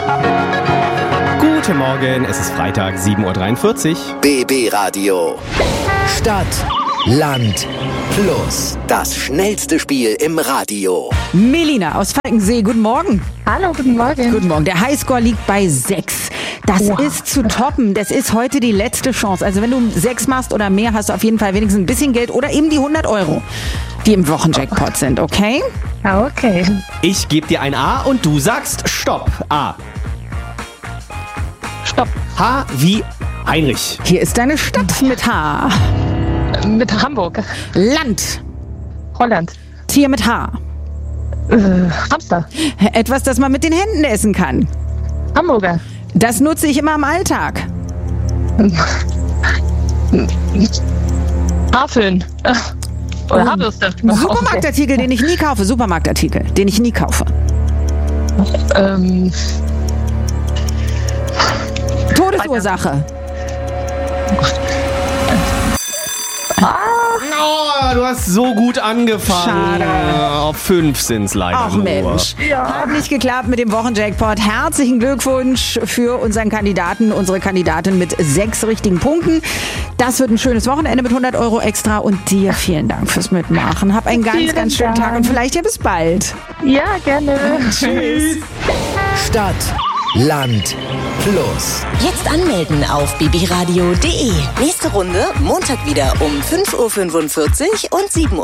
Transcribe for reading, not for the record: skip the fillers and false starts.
Guten Morgen, es ist Freitag, 7.43 Uhr. BB Radio. Stadt, Land, Plus. Das schnellste Spiel im Radio. Melina aus Falkensee, guten Morgen. Hallo, guten Morgen. Guten Morgen. Der Highscore liegt bei 6. Das ist zu toppen. Das ist heute die letzte Chance. Also wenn du 6 machst oder mehr, hast du auf jeden Fall wenigstens ein bisschen Geld oder eben die 100 €, die im Wochenjackpot sind, okay? Ja, okay. Ich gebe dir ein A und du sagst Stopp. A. Stopp. H wie Heinrich. Hier ist deine Stadt mit H. Mit Hamburg. Land. Holland. Tier mit H. Hamster. Etwas, das man mit den Händen essen kann. Hamburger. Das nutze ich immer im Alltag. Haarföhn. Oder Haarbürste. Supermarktartikel, den ich nie kaufe. Supermarktartikel, den ich nie kaufe. Todesursache. Oh, du hast so gut angefangen. Schade. Auf 5 sind's leider Ach nur. Mensch, hat nicht geklappt mit dem Wochenjackpot. Herzlichen Glückwunsch für unseren Kandidaten, unsere Kandidatin mit 6 richtigen Punkten. Das wird ein schönes Wochenende mit 100 € extra und dir vielen Dank fürs Mitmachen. Hab einen ganz, ganz schönen Tag und vielleicht ja bis bald. Ja, gerne. Tschüss. Stadt, Land, Plus. Jetzt anmelden auf bbradio.de. Nächste Runde Montag wieder um 5.45 Uhr und 7.45 Uhr.